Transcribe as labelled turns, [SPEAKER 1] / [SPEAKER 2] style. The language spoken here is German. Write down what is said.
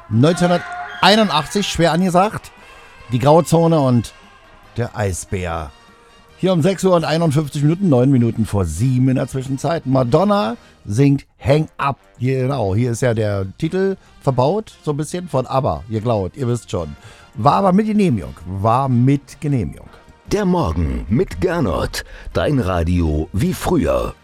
[SPEAKER 1] 1981, schwer angesagt. Die Grauzone und der Eisbär. Hier um 6 Uhr und 51 Minuten, 9 Minuten vor 7 in der Zwischenzeit. Madonna singt Hang Up. Genau, hier ist ja der Titel verbaut, so ein bisschen von ABBA. Ihr glaubt, ihr wisst schon. War aber mit Genehmigung.
[SPEAKER 2] Der Morgen mit Gernot. Dein Radio wie früher.